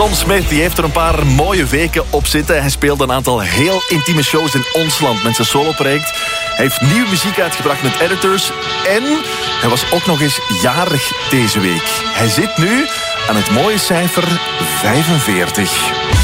Tom Smith die heeft er een paar mooie weken op zitten. Hij speelde een aantal heel intieme shows in ons land met zijn soloproject. Hij heeft nieuwe muziek uitgebracht met Editors. En hij was ook nog eens jarig deze week. Hij zit nu aan het mooie cijfer 45.